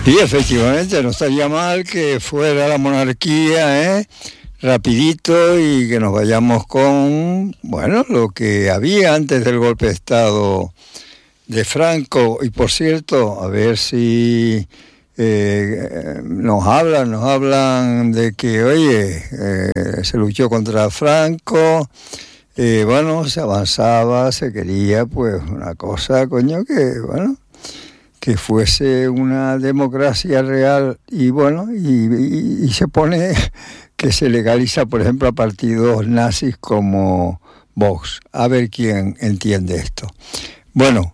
Y efectivamente, no estaría mal que fuera la monarquía, rapidito, y que nos vayamos con, bueno, lo que había antes del golpe de Estado de Franco. Y por cierto, a ver si nos hablan de que, oye, se luchó contra Franco, bueno, se avanzaba, se quería, pues, una cosa, coño, que, bueno, que fuese una democracia real, y bueno, y se pone que se legaliza, por ejemplo, a partidos nazis como Vox. A ver quién entiende esto. Bueno,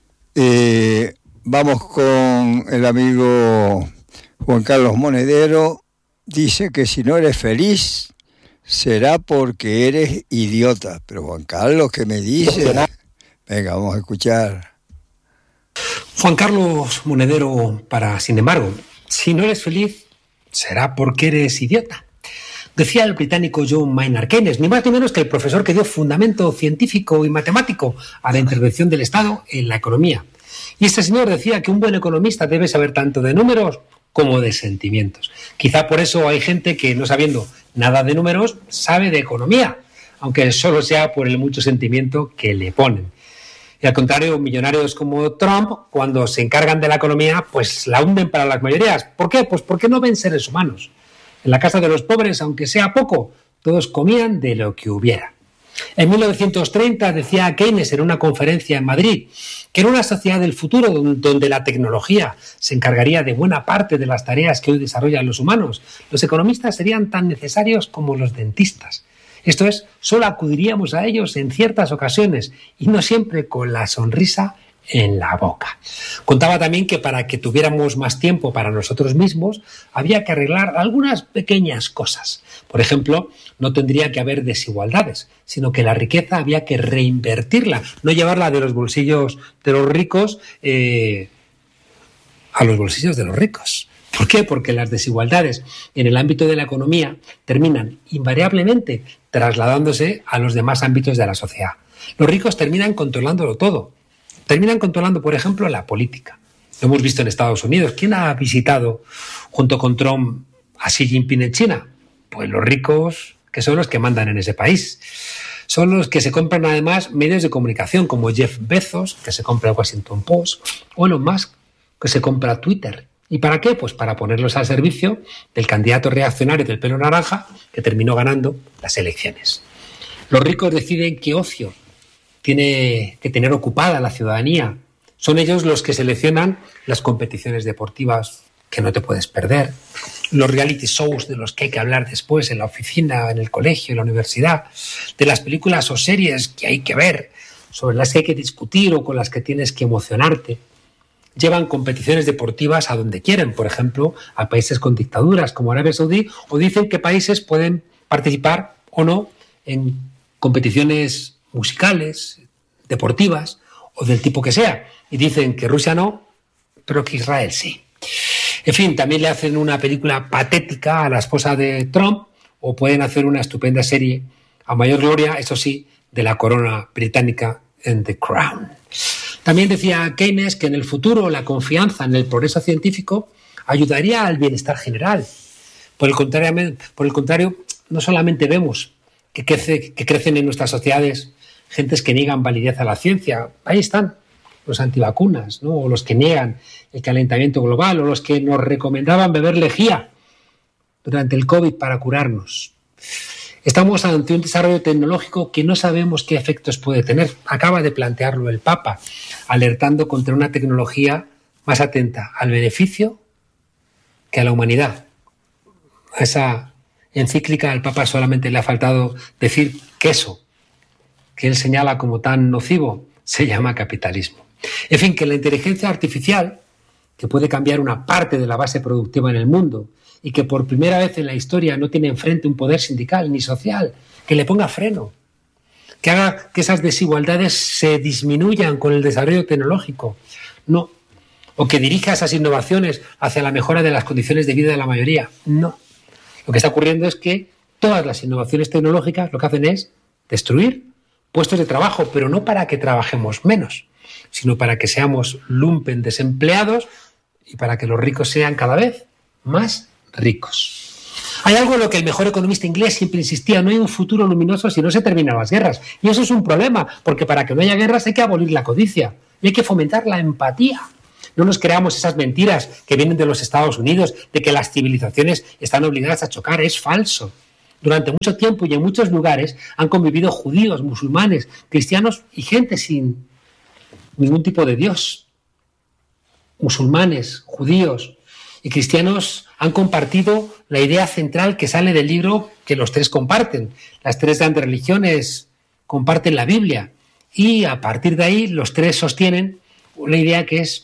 vamos con el amigo Juan Carlos Monedero. Dice que si no eres feliz, será porque eres idiota. Pero Juan Carlos, ¿qué me dice? Venga, vamos a escuchar. Juan Carlos Monedero para Sin embargo, si no eres feliz, será porque eres idiota. Decía el británico John Maynard Keynes, ni más ni menos que el profesor que dio fundamento científico y matemático a la intervención del Estado en la economía. Y este señor decía que un buen economista debe saber tanto de números como de sentimientos. Quizá por eso hay gente que, no sabiendo nada de números, sabe de economía, aunque solo sea por el mucho sentimiento que le ponen. Y al contrario, millonarios como Trump, cuando se encargan de la economía, pues la hunden para las mayorías. ¿Por qué? Pues porque no ven seres humanos. En la casa de los pobres, aunque sea poco, todos comían de lo que hubiera. En 1930 decía Keynes en una conferencia en Madrid que en una sociedad del futuro donde la tecnología se encargaría de buena parte de las tareas que hoy desarrollan los humanos, los economistas serían tan necesarios como los dentistas. Esto es, solo acudiríamos a ellos en ciertas ocasiones y no siempre con la sonrisa en la boca. Contaba también que para que tuviéramos más tiempo para nosotros mismos había que arreglar algunas pequeñas cosas. Por ejemplo, no tendría que haber desigualdades, sino que la riqueza había que reinvertirla, no llevarla de los bolsillos de los ricos a los bolsillos de los ricos. ¿Por qué? Porque las desigualdades en el ámbito de la economía terminan invariablemente trasladándose a los demás ámbitos de la sociedad. Los ricos terminan controlándolo todo. Terminan controlando, por ejemplo, la política. Lo hemos visto en Estados Unidos. ¿Quién ha visitado junto con Trump a Xi Jinping en China? Pues los ricos, que son los que mandan en ese país. Son los que se compran además medios de comunicación como Jeff Bezos, que se compra el Washington Post, o Elon Musk, que se compra Twitter. ¿Y para qué? Pues para ponerlos al servicio del candidato reaccionario del pelo naranja que terminó ganando las elecciones. Los ricos deciden qué ocio tiene que tener ocupada la ciudadanía. Son ellos los que seleccionan las competiciones deportivas que no te puedes perder, los reality shows de los que hay que hablar después en la oficina, en el colegio, en la universidad, de las películas o series que hay que ver, sobre las que hay que discutir o con las que tienes que emocionarte. Llevan competiciones deportivas a donde quieren, por ejemplo, a países con dictaduras como Arabia Saudí, o dicen que países pueden participar o no en competiciones musicales, deportivas o del tipo que sea. Y dicen que Rusia no, pero que Israel sí. En fin, también le hacen una película patética a la esposa de Trump o pueden hacer una estupenda serie a mayor gloria, eso sí, de la corona británica en The Crown. También decía Keynes que en el futuro la confianza en el progreso científico ayudaría al bienestar general. Por el contrario, no solamente vemos que crecen en nuestras sociedades gentes que niegan validez a la ciencia. Ahí están los antivacunas, ¿no? O los que niegan el calentamiento global, o los que nos recomendaban beber lejía durante el COVID para curarnos. Estamos ante un desarrollo tecnológico que no sabemos qué efectos puede tener. Acaba de plantearlo el Papa, alertando contra una tecnología más atenta al beneficio que a la humanidad. A esa encíclica al Papa solamente le ha faltado decir que eso que él señala como tan nocivo se llama capitalismo. En fin, que la inteligencia artificial, que puede cambiar una parte de la base productiva en el mundo y que por primera vez en la historia no tiene enfrente un poder sindical ni social, que le ponga freno, que haga que esas desigualdades se disminuyan con el desarrollo tecnológico, no, o que dirija esas innovaciones hacia la mejora de las condiciones de vida de la mayoría, no. Lo que está ocurriendo es que todas las innovaciones tecnológicas lo que hacen es destruir puestos de trabajo, pero no para que trabajemos menos, sino para que seamos lumpen desempleados y para que los ricos sean cada vez más ricos. Hay algo en lo que el mejor economista inglés siempre insistía: no hay un futuro luminoso si no se terminan las guerras. Y eso es un problema, porque para que no haya guerras hay que abolir la codicia y hay que fomentar la empatía. No nos creamos esas mentiras que vienen de los Estados Unidos de que las civilizaciones están obligadas a chocar. Es falso. Durante mucho tiempo y en muchos lugares han convivido judíos, musulmanes, cristianos y gente sin ningún tipo de Dios. Musulmanes, judíos y cristianos han compartido la idea central que sale del libro que los tres comparten. Las tres grandes religiones comparten la Biblia y a partir de ahí los tres sostienen una idea que es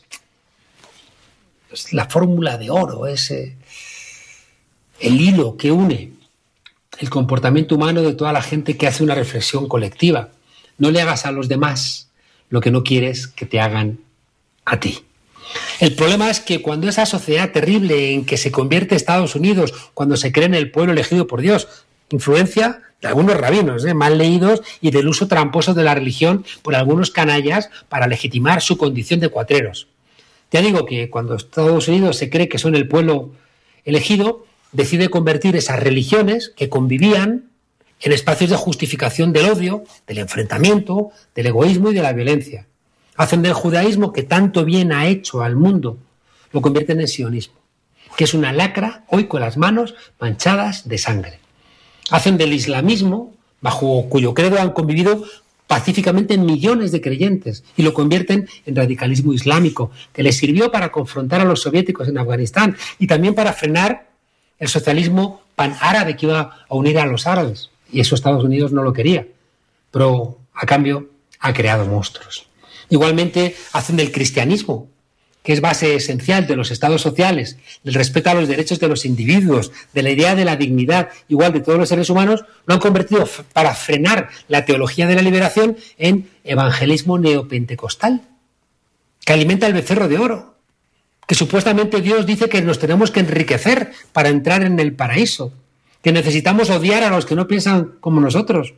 la fórmula de oro, es el hilo que une el comportamiento humano de toda la gente que hace una reflexión colectiva. No le hagas a los demás lo que no quieres que te hagan a ti. El problema es que cuando esa sociedad terrible en que se convierte Estados Unidos, cuando se cree en el pueblo elegido por Dios, influencia de algunos rabinos, mal leídos, y del uso tramposo de la religión por algunos canallas para legitimar su condición de cuatreros. Ya digo que cuando Estados Unidos se cree que son el pueblo elegido, decide convertir esas religiones que convivían en espacios de justificación del odio, del enfrentamiento, del egoísmo y de la violencia. Hacen del judaísmo, que tanto bien ha hecho al mundo, lo convierten en sionismo, que es una lacra hoy con las manos manchadas de sangre. Hacen del islamismo, bajo cuyo credo han convivido pacíficamente millones de creyentes, y lo convierten en radicalismo islámico, que les sirvió para confrontar a los soviéticos en Afganistán y también para frenar el socialismo panárabe que iba a unir a los árabes. Y eso Estados Unidos no lo quería, pero a cambio ha creado monstruos. Igualmente hacen del cristianismo, que es base esencial de los estados sociales, del respeto a los derechos de los individuos, de la idea de la dignidad igual de todos los seres humanos, lo han convertido, para frenar la teología de la liberación, en evangelismo neopentecostal, que alimenta el becerro de oro, que supuestamente Dios dice que nos tenemos que enriquecer para entrar en el paraíso, que necesitamos odiar a los que no piensan como nosotros.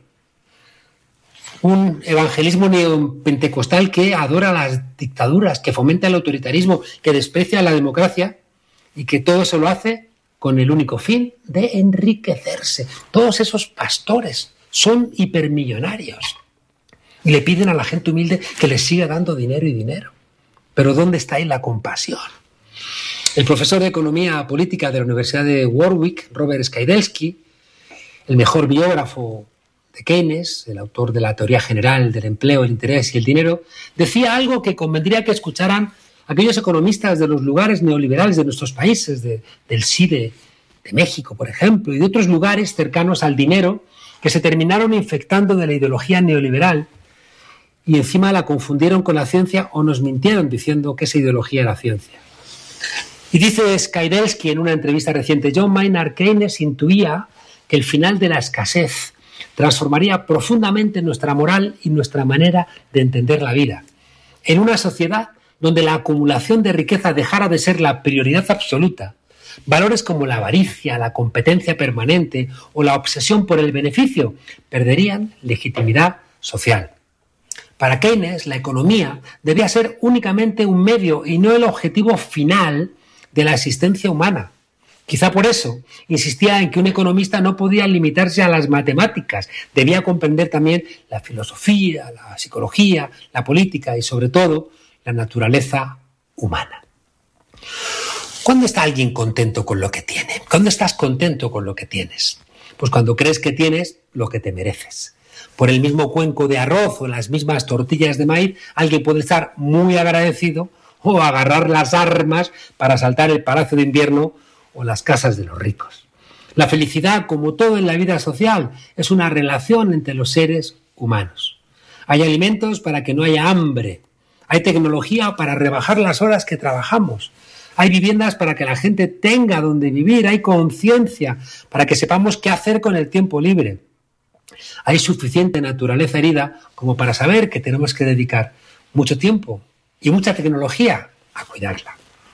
Un evangelismo neopentecostal que adora las dictaduras, que fomenta el autoritarismo, que desprecia la democracia y que todo eso lo hace con el único fin de enriquecerse. Todos esos pastores son hipermillonarios y le piden a la gente humilde que les siga dando dinero y dinero. Pero ¿dónde está ahí la compasión? El profesor de Economía Política de la Universidad de Warwick, Robert Skidelsky, el mejor biógrafo de Keynes, el autor de la teoría general del empleo, el interés y el dinero, decía algo que convendría que escucharan aquellos economistas de los lugares neoliberales de nuestros países, del SIDE, de México, por ejemplo, y de otros lugares cercanos al dinero, que se terminaron infectando de la ideología neoliberal y encima la confundieron con la ciencia o nos mintieron diciendo que esa ideología era ciencia. Y dice Skidelsky en una entrevista reciente: John Maynard Keynes intuía que el final de la escasez transformaría profundamente nuestra moral y nuestra manera de entender la vida. En una sociedad donde la acumulación de riqueza dejara de ser la prioridad absoluta, valores como la avaricia, la competencia permanente o la obsesión por el beneficio perderían legitimidad social. Para Keynes, la economía debía ser únicamente un medio y no el objetivo final de la existencia humana. Quizá por eso insistía en que un economista no podía limitarse a las matemáticas, debía comprender también la filosofía, la psicología, la política y, sobre todo, la naturaleza humana. ¿Cuándo está alguien contento con lo que tiene? ¿Cuándo estás contento con lo que tienes? Pues cuando crees que tienes lo que te mereces. Por el mismo cuenco de arroz o las mismas tortillas de maíz, alguien puede estar muy agradecido o agarrar las armas para asaltar el palacio de invierno o las casas de los ricos. La felicidad, como todo en la vida social, es una relación entre los seres humanos. Hay alimentos para que no haya hambre. Hay tecnología para rebajar las horas que trabajamos. Hay viviendas para que la gente tenga donde vivir. Hay conciencia para que sepamos qué hacer con el tiempo libre. Hay suficiente naturaleza herida como para saber que tenemos que dedicar mucho tiempo y mucha tecnología a cuidarla.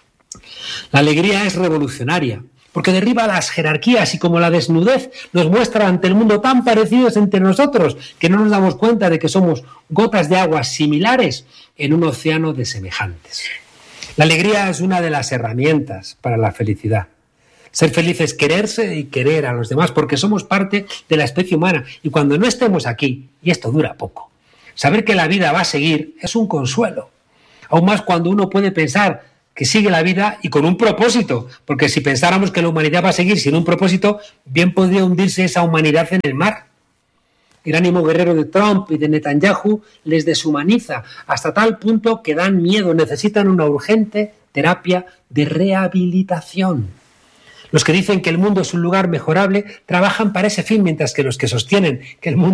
La alegría es revolucionaria, porque derriba las jerarquías y, como la desnudez nos muestra ante el mundo tan parecidos entre nosotros que no nos damos cuenta de que somos gotas de agua similares en un océano de semejantes. La alegría es una de las herramientas para la felicidad. Ser feliz es quererse y querer a los demás, porque somos parte de la especie humana. Y cuando no estemos aquí, y esto dura poco, saber que la vida va a seguir es un consuelo. Aún más cuando uno puede pensar que sigue la vida y con un propósito, porque si pensáramos que la humanidad va a seguir sin un propósito, bien podría hundirse esa humanidad en el mar. El ánimo guerrero de Trump y de Netanyahu les deshumaniza hasta tal punto que dan miedo, necesitan una urgente terapia de rehabilitación. Los que dicen que el mundo es un lugar mejorable trabajan para ese fin, mientras que los que sostienen que el mundo